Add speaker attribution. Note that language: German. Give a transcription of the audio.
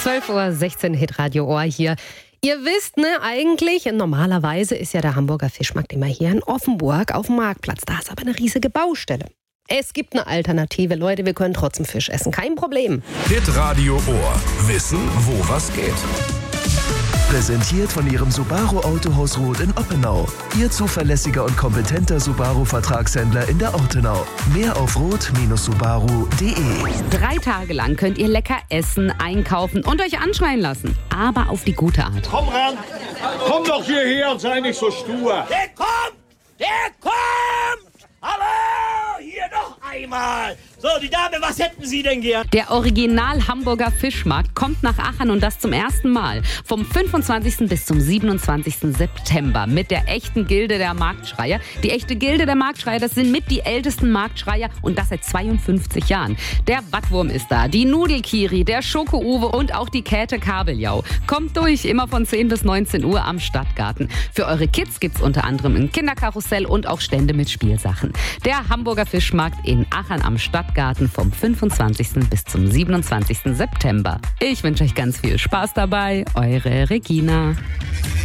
Speaker 1: 12:16 Uhr, Hitradio Ohr hier. Ihr wisst, ne, eigentlich, normalerweise ist ja der Hamburger Fischmarkt immer hier in Offenburg auf dem Marktplatz. Da ist aber eine riesige Baustelle. Es gibt eine Alternative, Leute, wir können trotzdem Fisch essen, kein Problem.
Speaker 2: Hitradio Ohr. Wissen, wo was geht.
Speaker 3: Präsentiert von Ihrem Subaru Autohaus Roth in Oppenau. Ihr zuverlässiger und kompetenter Subaru-Vertragshändler in der Ortenau. Mehr auf roth-subaru.de.
Speaker 4: 3 Tage lang könnt ihr lecker essen, einkaufen und euch anschreien lassen. Aber auf die gute Art.
Speaker 5: Komm ran! Komm doch hierher und sei nicht so stur!
Speaker 6: Der kommt! Der kommt! Hallo! Hier noch einmal! So, die Dame, was hätten Sie denn gern?
Speaker 4: Der Original Hamburger Fischmarkt kommt nach Aachen und das zum ersten Mal. Vom 25. bis zum 27. September mit der echten Gilde der Marktschreier. Die echte Gilde der Marktschreier, das sind mit die ältesten Marktschreier und das seit 52 Jahren. Der Wattwurm ist da, die Nudelkiri, der Schoko-Uwe und auch die Käthe Kabeljau. Kommt durch, immer von 10 bis 19 Uhr am Stadtgarten. Für eure Kids gibt's unter anderem ein Kinderkarussell und auch Stände mit Spielsachen. Der Hamburger Fischmarkt in Aachen am Stadtgarten vom 25. bis zum 27. September. Ich wünsche euch ganz viel Spaß dabei. Eure Regina.